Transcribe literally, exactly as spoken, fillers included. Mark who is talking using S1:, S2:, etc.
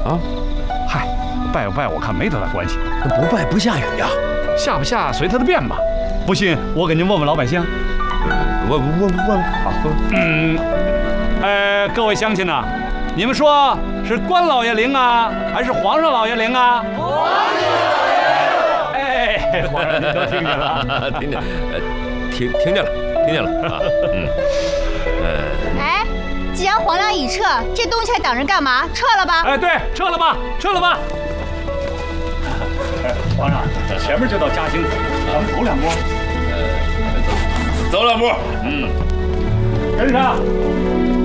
S1: 啊？
S2: 嗨，拜不拜我看没多大关系，
S1: 那不拜不下雨呀、啊，
S2: 下不下随他的便吧。不信我给您问问老百姓。
S1: 问问问问问，好。
S2: 嗯，呃，各位乡亲呐、啊，你们说是关老爷灵啊，还是皇上老爷灵啊？皇上老爷。哎，皇上您都听见了？
S1: 听见，呃，听听见了，听见了啊。嗯。呃。
S3: 哎，既然皇粮已撤，这东西还等着干嘛？撤了吧！
S2: 哎，对，撤了吧，撤了吧。哎，皇上，前面就到嘉兴府，咱们走两步。
S1: 呃，走，走两步。嗯，
S2: 跟上。